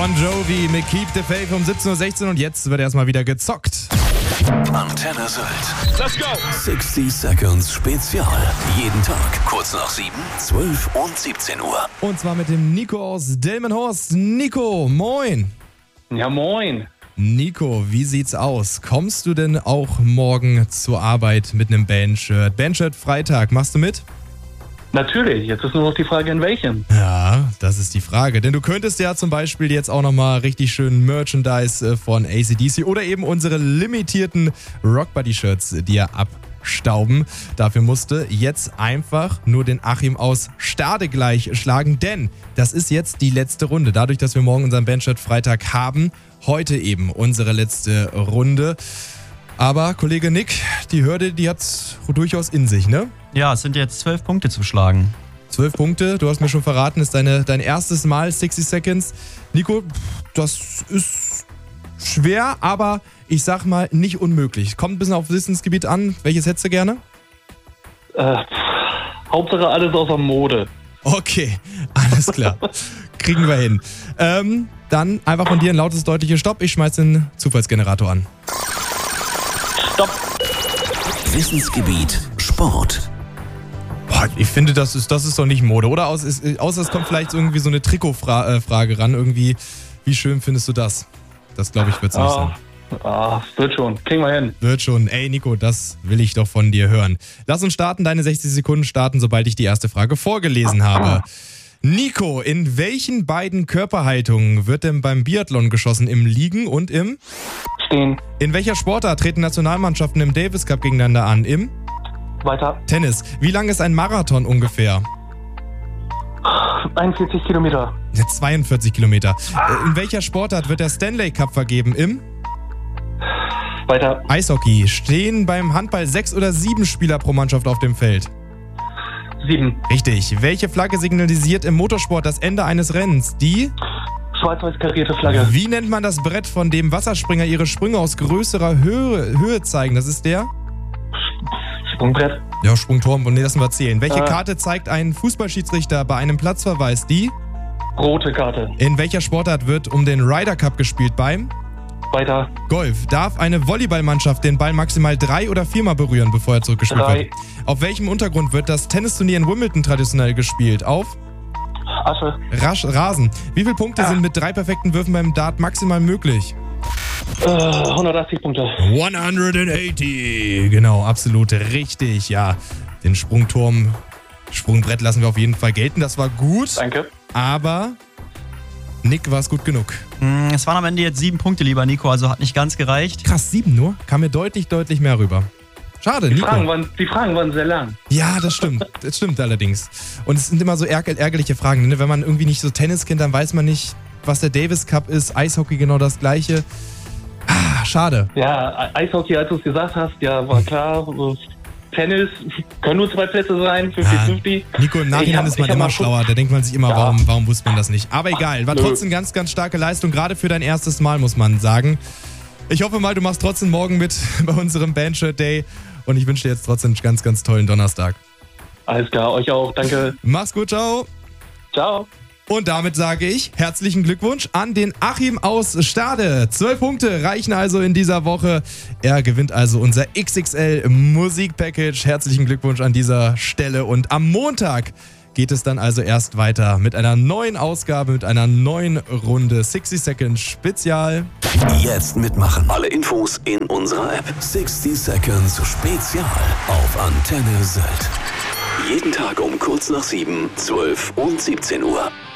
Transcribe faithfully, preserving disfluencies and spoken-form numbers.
Bon Jovi mit Keep the Faith um siebzehn Uhr sechzehn und jetzt wird erstmal wieder gezockt. Antenne Sylt. Let's go! sixty Seconds Spezial. Jeden Tag kurz nach sieben, zwölf und siebzehn Uhr. Und zwar mit dem Nico aus Delmenhorst. Nico, moin! Ja, moin! Nico, wie sieht's aus? Kommst du denn auch morgen zur Arbeit mit einem Bandshirt? Bandshirt Freitag, machst du mit? Natürlich, jetzt ist nur noch die Frage, in welchem. Ja, das ist die Frage. Denn du könntest ja zum Beispiel jetzt auch nochmal richtig schön Merchandise von A C D C oder eben unsere limitierten Rockbuddy-Shirts dir abstauben. Dafür musste jetzt einfach nur den Achim aus Stade gleich schlagen, denn das ist jetzt die letzte Runde. Dadurch, dass wir morgen unseren Bandshirt Freitag haben, heute eben unsere letzte Runde. Aber Kollege Nick, die Hürde, die hat's durchaus in sich, ne? Ja, es sind jetzt zwölf Punkte zu schlagen. Zwölf Punkte, du hast mir schon verraten, ist deine, dein erstes Mal sixty Seconds. Nico, das ist schwer, aber ich sag mal nicht unmöglich. Kommt ein bisschen auf Wissensgebiet an. Welches hättest du gerne? Äh, Hauptsache alles außer Mode. Okay, alles klar. Kriegen wir hin. Ähm, dann einfach von dir ein lautes, deutliches Stopp. Ich schmeiß den Zufallsgenerator an. Stopp. Wissensgebiet Sport. Boah, ich finde, das ist, das ist doch nicht Mode, oder? Außer es, außer es kommt vielleicht irgendwie so eine Trikotfrage ran. Irgendwie, wie schön findest du das? Das, glaube ich, wird es nicht Ah, sein. ah, wird schon. Kriegen wir hin. Wird schon. Ey, Nico, das will ich doch von dir hören. Lass uns starten. Deine sechzig Sekunden starten, sobald ich die erste Frage vorgelesen habe. Nico, in welchen beiden Körperhaltungen wird denn beim Biathlon geschossen? Im Liegen und im? Stehen. In welcher Sportart treten Nationalmannschaften im Davis Cup gegeneinander an? Im? Weiter. Tennis. Wie lang ist ein Marathon ungefähr? einundvierzig Kilometer. Ja, zweiundvierzig Kilometer. In welcher Sportart wird der Stanley Cup vergeben? Im? Weiter. Eishockey. Stehen beim Handball sechs oder sieben Spieler pro Mannschaft auf dem Feld? Sieben. Richtig. Welche Flagge signalisiert im Motorsport das Ende eines Rennens? Die? Schwarz-weiß karierte Flagge. Wie nennt man das Brett, von dem Wasserspringer ihre Sprünge aus größerer Höhe, Höhe zeigen? Das ist der? Sprungbrett. Ja, Sprungturm. Und nee, lassen wir zählen. Welche Äh. Karte zeigt ein Fußballschiedsrichter bei einem Platzverweis? Die? Rote Karte. In welcher Sportart wird um den Ryder Cup gespielt? Beim? Weiter. Golf. Darf eine Volleyballmannschaft den Ball maximal drei oder viermal berühren, bevor er zurückgespielt Drei. wird? Auf welchem Untergrund wird das Tennisturnier in Wimbledon traditionell gespielt? Auf? Asche. Rasch, Rasen. Wie viele Punkte Ja. sind mit drei perfekten Würfen beim Dart maximal möglich? Äh, hundertachtzig Punkte. hundertachtzig. Genau, absolut richtig. Ja, den Sprungturm, Sprungbrett lassen wir auf jeden Fall gelten. Das war gut, Danke. aber Nick war es gut genug. Mm, Es waren am Ende jetzt sieben Punkte, lieber Nico, also hat nicht ganz gereicht. Krass, sieben nur? Kam mir deutlich, deutlich mehr rüber. Schade, Die Nico. Fragen, waren, die Fragen waren sehr lang. Ja, das stimmt. Das stimmt allerdings. Und es sind immer so ärger- ärgerliche Fragen. Ne? Wenn man irgendwie nicht so Tennis kennt, dann weiß man nicht, was der Davis Cup ist. Eishockey genau das Gleiche. Ah, schade. Ja, Eishockey, als du es gesagt hast, ja, war klar. Tennis, können nur zwei Plätze sein, fünfzig fünfzig. Nico, im Ich Nachhinein hab- ist man ich hab immer mal schlauer. Da denkt man sich immer, Ja. warum, warum wusste man das nicht? Aber egal, war Nö. trotzdem ganz, ganz starke Leistung, gerade für dein erstes Mal, muss man sagen. Ich hoffe mal, du machst trotzdem morgen mit bei unserem Bandshirt Day und ich wünsche dir jetzt trotzdem einen ganz, ganz tollen Donnerstag. Alles klar, euch auch, danke. Mach's gut, ciao. Ciao. Und damit sage ich herzlichen Glückwunsch an den Achim aus Stade. Zwölf Punkte reichen also in dieser Woche. Er gewinnt also unser X X L Musikpackage. Herzlichen Glückwunsch an dieser Stelle. Und am Montag geht es dann also erst weiter mit einer neuen Ausgabe, mit einer neuen Runde sixty Seconds Spezial. Jetzt mitmachen. Alle Infos in unserer App. sixty Seconds Spezial auf Antenne Sylt. Jeden Tag um kurz nach sieben, zwölf und siebzehn Uhr.